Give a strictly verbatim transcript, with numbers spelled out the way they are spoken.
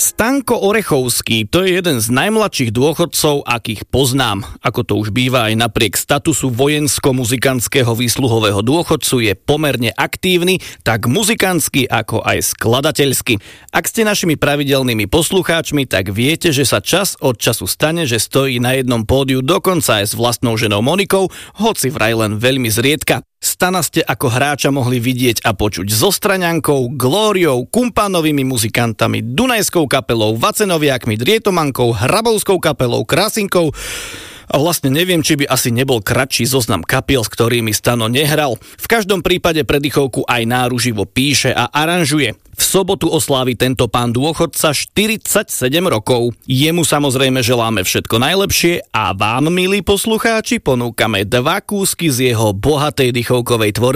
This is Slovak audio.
Stanko Orechovský, to je jeden z najmladších dôchodcov, akých poznám. Ako to už býva, aj napriek statusu vojensko-muzikantského výsluhového dôchodcu je pomerne aktívny, tak muzikantsky ako aj skladateľsky. Ak ste našimi pravidelnými poslucháčmi, tak viete, že sa čas od času stane, že stojí na jednom pódiu dokonca aj s vlastnou ženou Monikou, hoci vraj len veľmi zriedka. Stana ste ako hráča mohli vidieť a počuť so Straňankou, Glóriou, Kumpánovými muzikantami, Dunajskou kapelou, Vacenoviakmi, Drietomankou, Hrabovskou kapelou, Krasinkou. A vlastne neviem, či by asi nebol kratší zoznam kapiel, s ktorými Stano nehral. V každom prípade predychovku aj náruživo píše a aranžuje. V sobotu oslávi tento pán dôchodca štyridsaťsedem rokov. Jemu samozrejme želáme všetko najlepšie a vám, milí poslucháči, ponúkame dva kúsky z jeho bohatej dychovkovej tvorby.